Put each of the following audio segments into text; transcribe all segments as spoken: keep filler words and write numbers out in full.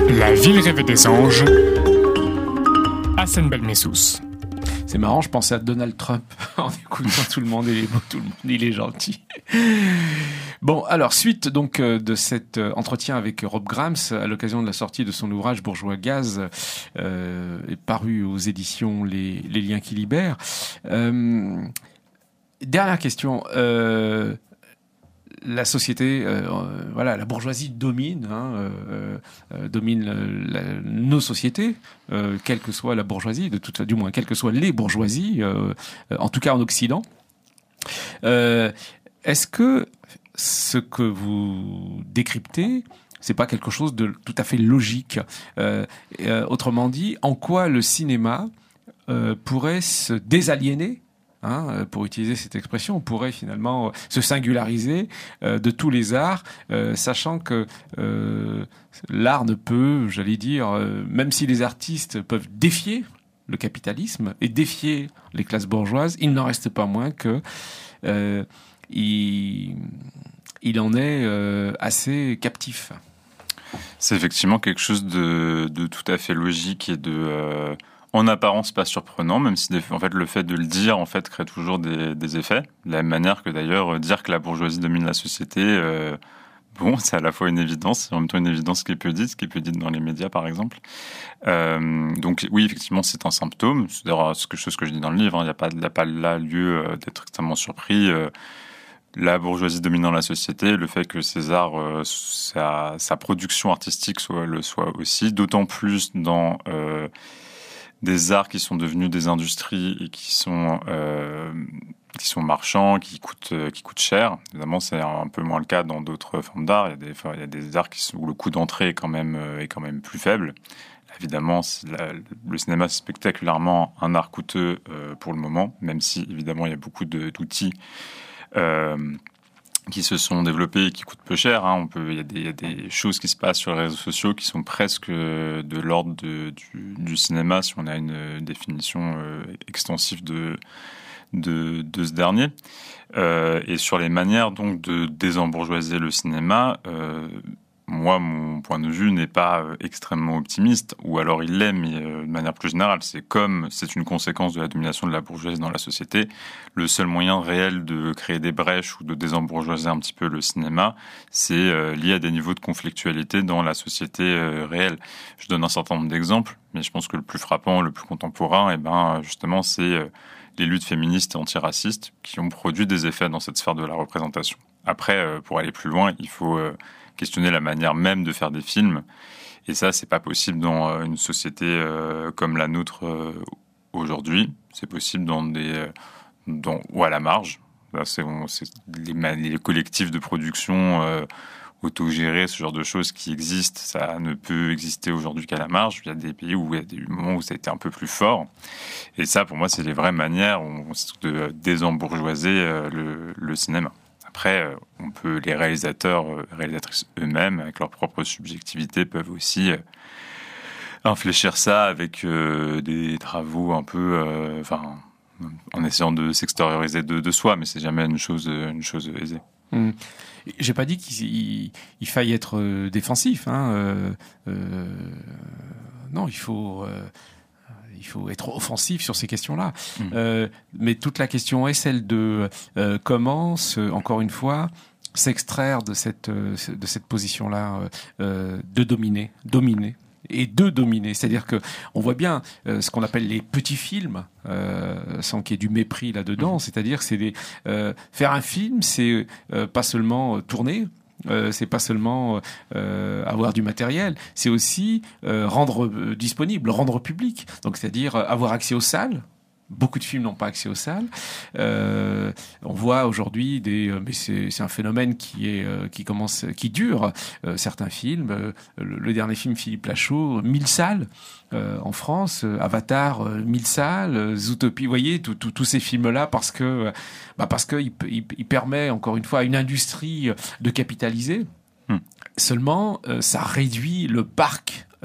La ville rêvée des anges, Hassan Belmessous. C'est marrant, je pensais à Donald Trump en écoutant tout le monde, il est beau, tout le monde, il est gentil. Bon, alors, suite donc euh, de cet euh, entretien avec Rob Grams, à l'occasion de la sortie de son ouvrage Bourgeois Gaz, euh, est paru aux éditions Les, Les Liens qui libèrent. Euh, dernière question. Euh, La société, euh, voilà, la bourgeoisie domine, hein, euh, euh, domine la, nos sociétés, euh, quelle que soit la bourgeoisie, de toute, du moins, quelles que soient les bourgeoisies, euh, en tout cas en Occident. Euh, est-ce que ce que vous décryptez, c'est pas quelque chose de tout à fait logique? euh, euh, Autrement dit, en quoi le cinéma euh, pourrait se désaliéner? Hein, pour utiliser cette expression, on pourrait finalement se singulariser euh, de tous les arts, euh, sachant que euh, l'art ne peut, j'allais dire, euh, même si les artistes peuvent défier le capitalisme et défier les classes bourgeoises, il n'en reste pas moins que euh, il, il en est euh, assez captif. C'est effectivement quelque chose de, de tout à fait logique et de... Euh... en apparence pas surprenant, même si en fait le fait de le dire en fait crée toujours des, des effets. De la même manière que d'ailleurs dire que la bourgeoisie domine la société, euh, bon, c'est à la fois une évidence, et en même temps une évidence qui est peu dite, qui est peu dite dans les médias par exemple. Euh, donc oui, effectivement, c'est un symptôme. C'est d'ailleurs quelque chose que je dis dans le livre. Il n'y a pas, il n'y a pas là lieu d'être extrêmement surpris. Euh, La bourgeoisie dominant la société, le fait que César, euh, sa, sa production artistique soit le soit aussi, d'autant plus dans euh, des arts qui sont devenus des industries et qui sont euh, qui sont marchands, qui coûtent qui coûtent cher. Évidemment, c'est un peu moins le cas dans d'autres formes d'art. Il y a des il y a des arts qui sont, où le coût d'entrée est quand même est quand même plus faible. Évidemment, la, le cinéma c'est spectaculairement un art coûteux euh, pour le moment, même si évidemment il y a beaucoup de, d'outils euh, qui se sont développés et qui coûtent peu cher. Hein. On peut, il y a des, il y a des choses qui se passent sur les réseaux sociaux qui sont presque de l'ordre de, du, du cinéma, si on a une définition euh, extensive de, de, de ce dernier. Euh, et sur les manières donc de désembourgeoiser le cinéma, euh, moi, mon point de vue n'est pas euh, extrêmement optimiste, ou alors il l'est, mais euh, de manière plus générale. C'est comme c'est une conséquence de la domination de la bourgeoisie dans la société. Le seul moyen réel de créer des brèches ou de désembourgeoiser un petit peu le cinéma, c'est euh, lié à des niveaux de conflictualité dans la société euh, réelle. Je donne un certain nombre d'exemples, mais je pense que le plus frappant, le plus contemporain, eh ben, justement, c'est euh, les luttes féministes et antiracistes qui ont produit des effets dans cette sphère de la représentation. Après, euh, pour aller plus loin, il faut... Euh, questionner la manière même de faire des films. Et ça, c'est pas possible dans une société euh, comme la nôtre euh, aujourd'hui. C'est possible dans des... Euh, dans, ou à la marge. Là, c'est, on, c'est les, les collectifs de production euh, autogérés, ce genre de choses qui existent. Ça ne peut exister aujourd'hui qu'à la marge. Il y a des pays où il y a des moments où ça a été un peu plus fort. Et ça, pour moi, c'est les vraies manières de désembourgeoiser euh, le, le cinéma. Après, on peut, les réalisateurs, réalisatrices eux-mêmes, avec leur propre subjectivité, peuvent aussi euh, infléchir ça avec euh, des travaux un peu, euh, enfin, en essayant de s'extérioriser de, de soi, mais c'est jamais une chose, une chose aisée. Mmh. J'ai pas dit qu'il il faille être défensif, hein. Euh, euh, non, il faut. Euh, Il faut être offensif sur ces questions-là. Mmh. Euh, mais toute la question est celle de euh, comment, se, encore une fois, s'extraire de cette, de cette position-là, euh, de dominer, dominer et de dominer. C'est-à-dire que on voit bien euh, ce qu'on appelle les petits films, euh, sans qu'il y ait du mépris là-dedans. Mmh. C'est-à-dire que c'est des, euh, faire un film, c'est euh, pas seulement tourner. Euh, c'est pas seulement euh, avoir du matériel, c'est aussi euh, rendre euh, disponible, rendre public. Donc, c'est-à-dire avoir accès aux salles. Beaucoup de films n'ont pas accès aux salles. Euh, on voit aujourd'hui des, mais c'est, c'est un phénomène qui est, euh, qui commence, qui dure. Euh, certains films, euh, le, le dernier film Philippe Lachaud, mille salles euh, en France, euh, Avatar, euh, mille salles, euh, Zootopie. Vous voyez tous ces films-là parce que, bah parce que il, il, il permet encore une fois à une industrie de capitaliser. Hum. Seulement, euh, ça réduit le parc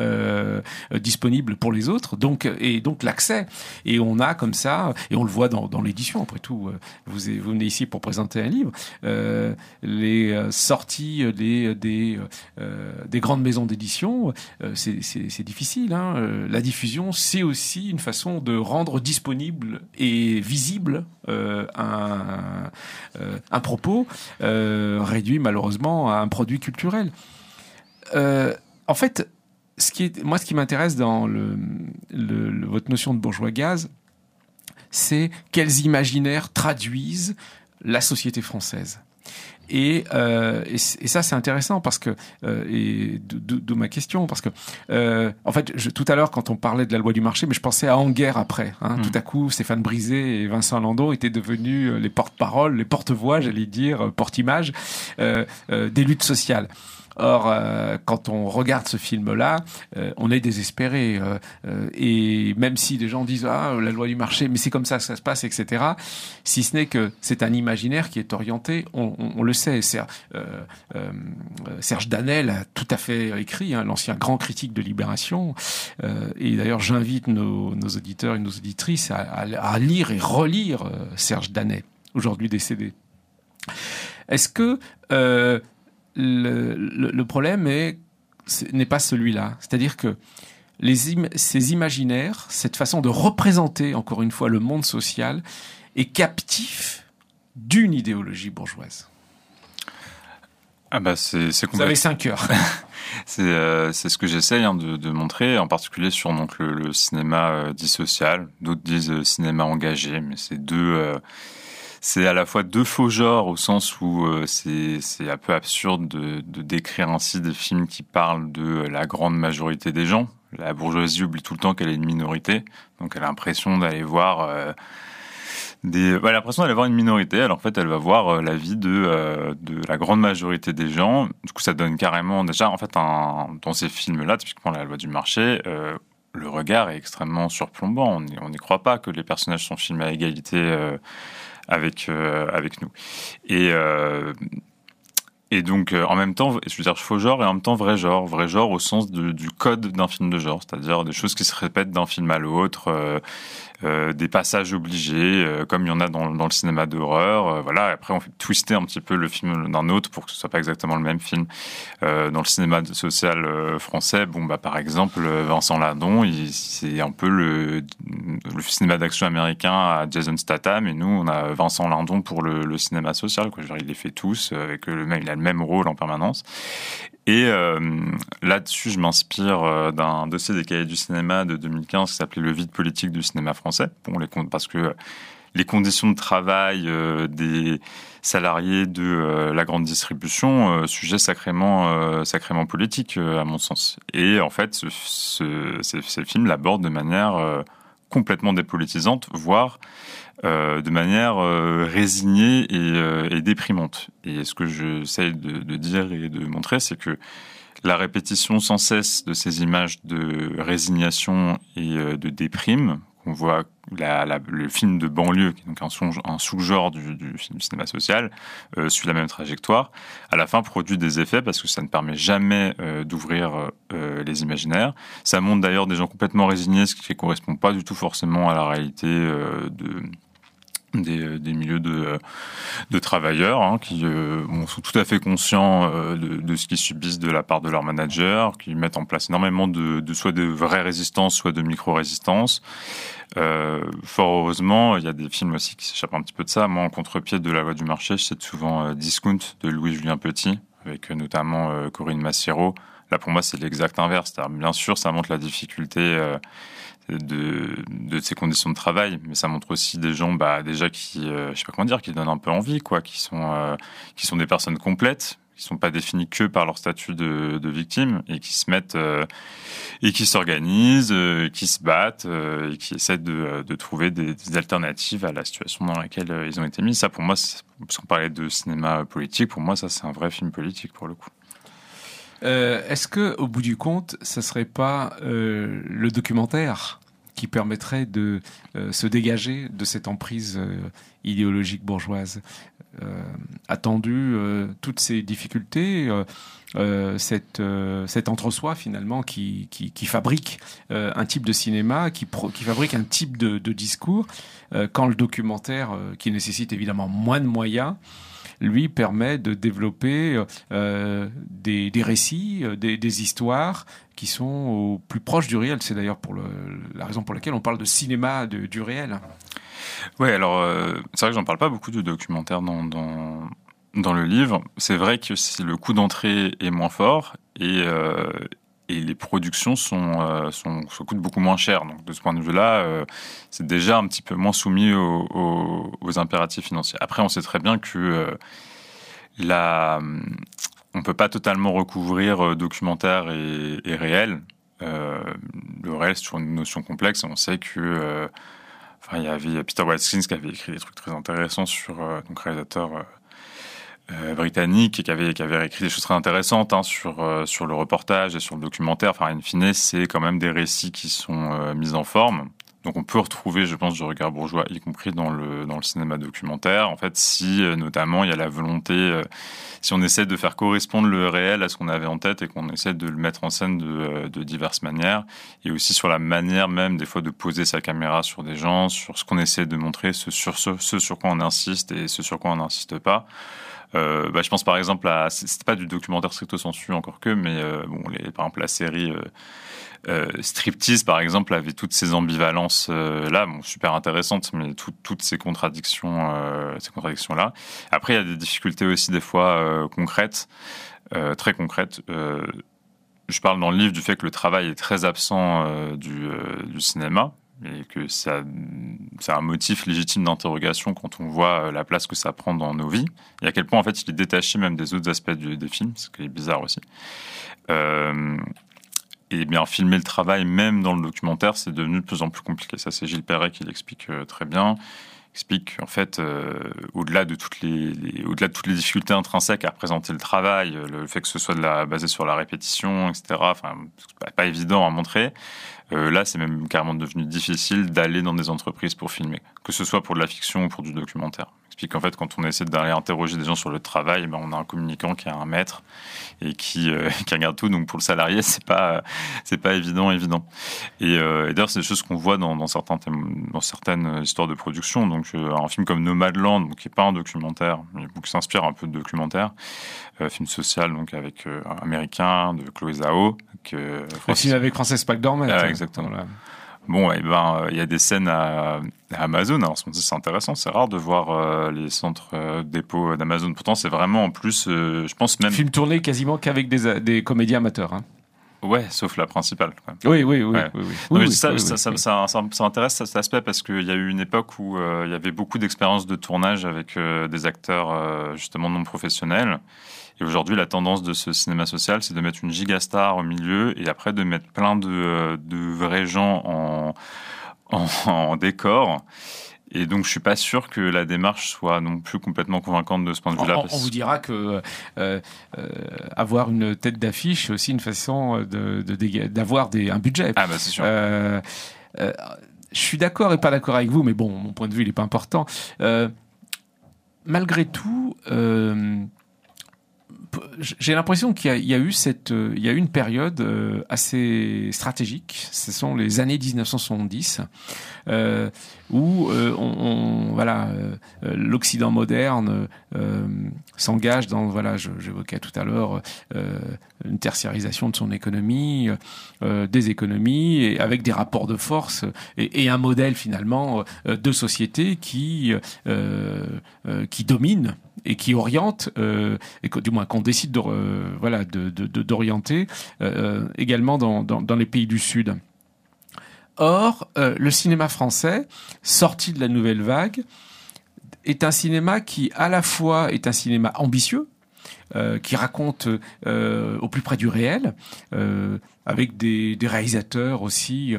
euh, disponible pour les autres, donc et donc l'accès. Et on a comme ça, et on le voit dans, dans l'édition. Après tout, vous, vous venez ici pour présenter un livre. Euh, les sorties des des, euh, des grandes maisons d'édition, euh, c'est, c'est, c'est difficile. Hein. La diffusion, c'est aussi une façon de rendre disponible et visible euh, un, euh, un propos euh, réduit malheureusement à un produit culturel. Euh, en fait, ce qui est, moi, ce qui m'intéresse dans le, le, le, votre notion de bourgeois gaz, c'est quels imaginaires traduisent la société française. Et, euh, et, et ça, c'est intéressant parce que, euh, et d'où ma question, parce que, euh, en fait, je, tout à l'heure, quand on parlait de la loi du marché, mais je pensais à Anguerre après. Hein, mmh. Tout à coup, Stéphane Brisé et Vincent Landau étaient devenus les porte-parole, les porte-voix, j'allais dire, porte-image, euh, euh, des luttes sociales. Or, euh, quand on regarde ce film-là, euh, on est désespéré. Euh, euh, et même si les gens disent « Ah, la loi du marché, mais c'est comme ça que ça se passe, et cetera » Si ce n'est que c'est un imaginaire qui est orienté, on, on, on le sait. Serge, euh, euh, Serge Danel a tout à fait écrit, hein, l'ancien grand critique de Libération. Euh, et d'ailleurs, j'invite nos, nos auditeurs et nos auditrices à, à, à lire et relire euh, Serge Danel, aujourd'hui décédé. Est-ce que... Euh, Le, le, le problème est, n'est pas celui-là. C'est-à-dire que les im- ces imaginaires, cette façon de représenter, encore une fois, le monde social, est captif d'une idéologie bourgeoise. Ah bah c'est, c'est complètement... Vous avez cinq heures. c'est, euh, c'est ce que j'essaye hein, de, de montrer, en particulier sur donc, le, le cinéma euh, dit social. D'autres disent euh, cinéma engagé, mais c'est deux... Euh, C'est à la fois deux faux genres au sens où euh, c'est, c'est un peu absurde de, de décrire ainsi des films qui parlent de la grande majorité des gens. La bourgeoisie oublie tout le temps qu'elle est une minorité, donc elle a l'impression d'aller voir euh, des, bah, elle a l'impression d'aller voir une minorité. Alors en fait, elle va voir euh, la vie de euh, de la grande majorité des gens. Du coup, ça donne carrément déjà en fait un, dans ces films-là, typiquement La loi du marché. Euh, le regard est extrêmement surplombant. On n'y croit pas que les personnages sont filmés à égalité. Euh, avec euh, avec nous et euh, et donc euh, en même temps je veux dire faux genre et en même temps vrai genre vrai genre au sens de, du code d'un film de genre, c'est-à-dire des choses qui se répètent d'un film à l'autre, euh, euh, des passages obligés euh, comme il y en a dans, dans le cinéma d'horreur, euh, voilà. Après on fait twister un petit peu le film d'un autre pour que ce soit pas exactement le même film. Euh, dans le cinéma social euh, français, bon bah par exemple Vincent Lindon, il, c'est un peu le, le cinéma d'action américain à Jason Statham, et nous on a Vincent Lindon pour le, le cinéma social, quoi. Genre, il les fait tous avec le même, il a le même rôle en permanence. Et euh, là-dessus, je m'inspire euh, d'un dossier des Cahiers du cinéma de deux mille quinze qui s'appelait Le vide politique du cinéma français. Bon, les parce que les conditions de travail euh, des salariés de euh, la grande distribution, euh, sujet sacrément, euh, sacrément politique euh, à mon sens. Et en fait, ce, ce, ces, ces films l'abordent de manière euh, complètement dépolitisante, voire Euh, de manière euh, résignée et, euh, et déprimante. Et ce que j'essaie de, de dire et de montrer, c'est que la répétition sans cesse de ces images de résignation et euh, de déprime, qu'on voit la, la, le film de banlieue, qui est donc un, son, un sous-genre du, du, du cinéma social, euh, suit la même trajectoire, à la fin produit des effets parce que ça ne permet jamais euh, d'ouvrir euh, les imaginaires. Ça montre d'ailleurs des gens complètement résignés, ce qui ne correspond pas du tout forcément à la réalité euh, de... Des, des milieux de, de travailleurs hein, qui euh, bon, sont tout à fait conscients euh, de, de ce qu'ils subissent de la part de leurs managers, qui mettent en place énormément de, de soit de vraies résistances, soit de micro-résistances. Euh, fort heureusement, il y a des films aussi qui s'échappent un petit peu de ça. Moi, en contre-pied de La loi du marché, je cite souvent euh, Discount de Louis-Julien Petit, avec euh, notamment euh, Corinne Massiero. Là, pour moi, c'est l'exact inverse. C'est-à-dire, bien sûr, ça montre la difficulté euh, de, de ces conditions de travail, mais ça montre aussi des gens, bah, déjà qui, euh, je sais pas comment dire, qui donnent un peu envie, quoi, qui sont, euh, qui sont des personnes complètes, qui sont pas définies que par leur statut de, de victime et qui se mettent euh, et qui s'organisent, euh, qui se battent euh, et qui essaient de, de trouver des, des alternatives à la situation dans laquelle euh, ils ont été mis. Ça, pour moi, parce qu'on parlait de cinéma politique, pour moi, ça, c'est un vrai film politique pour le coup. Euh, est-ce que, au bout du compte, ça serait pas euh, le documentaire qui permettrait de euh, se dégager de cette emprise euh, idéologique bourgeoise? euh, attendu euh, toutes ces difficultés, euh, euh, cette, euh, cet entre-soi finalement qui, qui, qui fabrique euh, un type de cinéma, qui, pro, qui fabrique un type de, de discours, euh, quand le documentaire, euh, qui nécessite évidemment moins de moyens, lui permet de développer euh, des, des récits, euh, des, des histoires qui sont au plus proche du réel. C'est d'ailleurs pour le, la raison pour laquelle on parle de cinéma de, du réel. Oui, alors euh, c'est vrai que j'en parle pas beaucoup de documentaires dans, dans, dans le livre. C'est vrai que le coût d'entrée est moins fort et, euh, et les productions sont, euh, sont, sont coûtent beaucoup moins cher. Donc de ce point de vue-là, euh, c'est déjà un petit peu moins soumis aux, aux, aux impératifs financiers. Après, on sait très bien que euh, la, on peut pas totalement recouvrir documentaire et, et réel. Euh, le réel, c'est toujours une notion complexe. On sait que euh, enfin, il y avait Peter Watkins qui avait écrit des trucs très intéressants sur euh, donc réalisateur euh, euh, britannique et qui avait qui avait écrit des choses très intéressantes hein, sur euh, sur le reportage et sur le documentaire. Enfin, in fine, c'est quand même des récits qui sont euh, mis en forme. Donc on peut retrouver, je pense, du regard bourgeois, y compris dans le dans le cinéma documentaire. En fait, si euh, notamment il y a la volonté, euh, si on essaie de faire correspondre le réel à ce qu'on avait en tête et qu'on essaie de le mettre en scène de, de diverses manières, et aussi sur la manière même des fois de poser sa caméra sur des gens, sur ce qu'on essaie de montrer, ce sur ce, ce sur quoi on insiste et ce sur quoi on n'insiste pas. Euh, bah, je pense par exemple à, c'était pas du documentaire stricto sensu encore que, mais euh, bon, les, par exemple la série euh, euh, Striptease par exemple avait toutes ces ambivalences euh, là, bon, super intéressantes, mais tout, toutes ces contradictions, euh, ces contradictions là. Après, il y a des difficultés aussi des fois euh, concrètes, euh, très concrètes. Euh, je parle dans le livre du fait que le travail est très absent euh, du, euh, du cinéma. Et que ça, c'est un motif légitime d'interrogation quand on voit la place que ça prend dans nos vies, et à quel point en fait il est détaché même des autres aspects du, des films, ce qui est bizarre aussi. Euh, et bien filmer le travail même dans le documentaire, c'est devenu de plus en plus compliqué. Ça, c'est Gilles Perret qui l'explique euh, très bien. Il explique qu'en fait, euh, au-delà de toutes les, les, au-delà de toutes les difficultés intrinsèques à représenter le travail, le fait que ce soit de la, basé sur la répétition, et cetera. Enfin, c'est pas, pas évident à montrer. Euh, là, c'est même carrément devenu difficile d'aller dans des entreprises pour filmer, que ce soit pour de la fiction ou pour du documentaire. Explique qu'en fait, quand on essaie d'aller interroger des gens sur le travail, ben, on a un communicant qui a un maître et qui, euh, qui regarde tout. Donc pour le salarié, c'est pas c'est pas évident, évident. Et, euh, et d'ailleurs, c'est des choses qu'on voit dans, dans certains thèmes, dans certaines histoires de production. Donc euh, un film comme Nomadland, donc, qui est pas un documentaire, mais qui s'inspire un peu de documentaire, euh, film social donc avec euh, un américain de Chloé Zhao. Que, le film avec Frances McDormand. Ah, exactement. Voilà. Bon, eh ben, il y a des scènes à, à Amazon. Alors, c'est intéressant. C'est rare de voir euh, les centres euh, dépôts d'Amazon. Pourtant, c'est vraiment en plus, euh, je pense même. Film tourné quasiment qu'avec des, des comédiens amateurs. Hein. Ouais, sauf la principale. Quoi. Oui, oui, oui. Ouais. oui, oui. Non, oui, mais oui, ça, oui, ça, oui, ça, oui. ça, ça, ça intéresse cet aspect parce qu'il y a eu une époque où euh, il y avait beaucoup d'expériences de tournage avec euh, des acteurs euh, justement non professionnels. Et aujourd'hui, la tendance de ce cinéma social, c'est de mettre une gigastar au milieu et après de mettre plein de, de vrais gens en, en, en décor. Et donc, je suis pas sûr que la démarche soit non plus complètement convaincante de ce point de vue-là. On, on vous dira que euh, euh, avoir une tête d'affiche, c'est aussi une façon de, de, de d'avoir des, un budget. Ah bah c'est sûr. Euh, euh, je suis d'accord et pas d'accord avec vous, mais bon, mon point de vue, il est pas important. Euh, malgré tout. Euh, J'ai l'impression qu'il y a, il y a eu cette, euh, il y a eu une période euh, assez stratégique. Ce sont les années dix-neuf cent soixante-dix euh, où euh, on, on, voilà, euh, l'Occident moderne euh, s'engage dans, voilà, je, j'évoquais tout à l'heure euh, une tertiarisation de son économie, euh, des économies, et avec des rapports de force et, et un modèle finalement euh, de société qui euh, euh, qui domine et qui oriente, euh, et que, du moins qu'on décide de, euh, voilà, de, de, de, d'orienter euh, également dans, dans, dans les pays du Sud. Or, euh, le cinéma français, sorti de la nouvelle vague, est un cinéma qui, à la fois, est un cinéma ambitieux, euh, qui raconte euh, au plus près du réel, euh, avec des, des réalisateurs aussi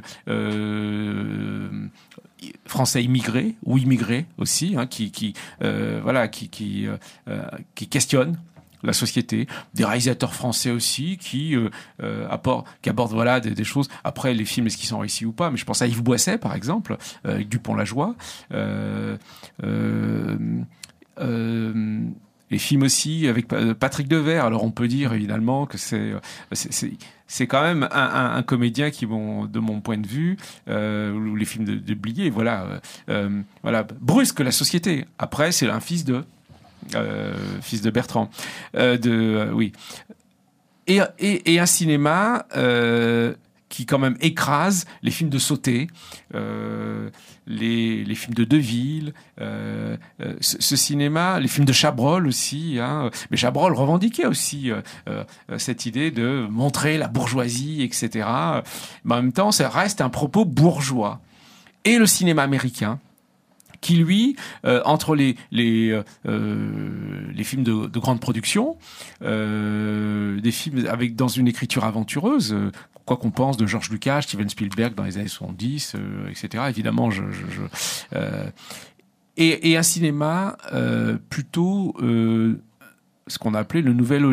euh, français immigrés ou immigrés aussi, hein, qui, qui euh, voilà, qui, qui, euh, qui questionnent la société, des réalisateurs français aussi qui euh, euh, apportent, qui abordent voilà des, des choses. Après, les films, est-ce qu'ils sont réussis ou pas? Mais je pense à Yves Boisset, par exemple, euh, avec Dupont-Lajoie. Euh, euh, euh, les films aussi avec Patrick Devers. Alors on peut dire évidemment que c'est c'est, c'est, c'est quand même un, un, un comédien qui, bon, de mon point de vue, euh, ou les films de, de Blier, voilà, euh, voilà, brusque la société. Après, c'est un fils de euh, fils de Bertrand, euh, de euh, oui, et, et, et un cinéma. Euh, qui quand même écrase les films de Sauté, euh, les, les films de Deville, euh, euh, ce, ce cinéma, les films de Chabrol aussi. Hein, mais Chabrol revendiquait aussi euh, euh, cette idée de montrer la bourgeoisie, et cetera. Mais en même temps, ça reste un propos bourgeois. Et le cinéma américain, qui lui, euh, entre les les euh, les films de, de grande production, euh, des films avec dans une écriture aventureuse, euh, quoi qu'on pense de George Lucas, Steven Spielberg dans les années soixante-dix, euh, et cetera. Évidemment, je, je, je euh, et, et un cinéma euh, plutôt euh, ce qu'on a appelé le nouvel